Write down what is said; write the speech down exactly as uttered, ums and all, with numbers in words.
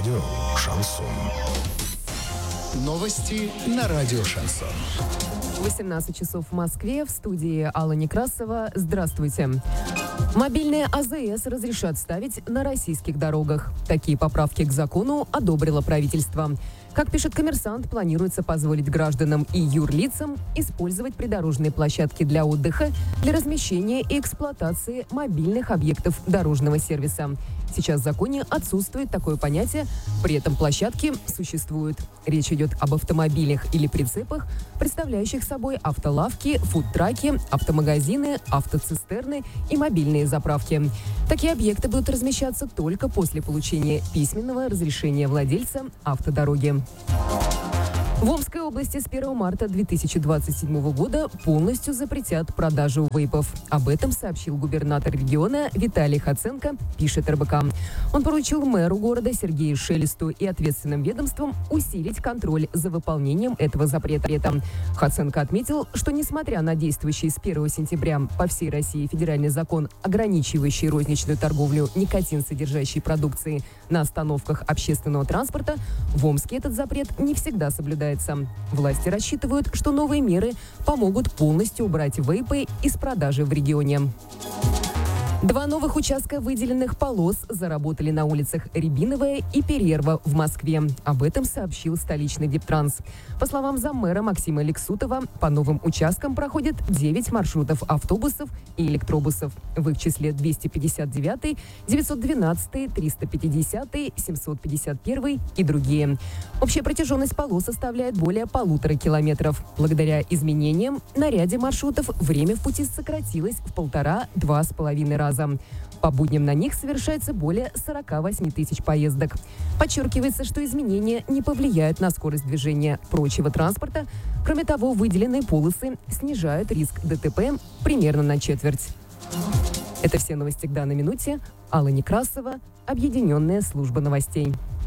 Радио «Шансон». Новости на радио «Шансон». восемнадцать часов в Москве. В студии Алла Некрасова. Здравствуйте. Мобильные АЗС разрешат ставить на российских дорогах. Такие поправки к закону одобрило правительство. Как пишет «Коммерсант», планируется позволить гражданам и юрлицам использовать придорожные площадки для отдыха, для размещения и эксплуатации мобильных объектов дорожного сервиса. Сейчас в законе отсутствует такое понятие, при этом площадки существуют. Речь идет об автомобилях или прицепах, представляющих собой автолавки, фудтраки, автомагазины, автоцистерны и мобильные заправки. Такие объекты будут размещаться только после получения письменного разрешения владельца автодороги. В Омской области с первого марта две тысячи двадцать седьмого года полностью запретят продажу вейпов. Об этом сообщил губернатор региона Виталий Хоценко, пишет эр бэ ка. Он поручил мэру города Сергею Шелесту и ответственным ведомствам усилить контроль за выполнением этого запрета. Хоценко отметил, что несмотря на действующий с первого сентября по всей России федеральный закон, ограничивающий розничную торговлю никотин-содержащей продукции на остановках общественного транспорта, в Омске этот запрет не всегда соблюдается. Власти рассчитывают, что новые меры помогут полностью убрать вейпы из продажи в регионе. Два новых участка выделенных полос заработали на улицах Рябиновая и Перерва в Москве. Об этом сообщил столичный Дептранс. По словам заммэра Максима Лексутова, по новым участкам проходят девять маршрутов автобусов и электробусов. В их числе двести пятьдесят девятый, девятьсот двенадцатый, триста пятидесятый, семьсот пятьдесят первый и другие. Общая протяженность полос составляет более полутора километров. Благодаря изменениям на ряде маршрутов время в пути сократилось в полтора-два с половиной раза. По будням на них совершается более сорок восемь тысяч поездок. Подчеркивается, что изменения не повлияют на скорость движения прочего транспорта. Кроме того, выделенные полосы снижают риск дэ тэ пэ примерно на четверть. Это все новости к данной минуте. Алла Некрасова, Объединенная служба новостей.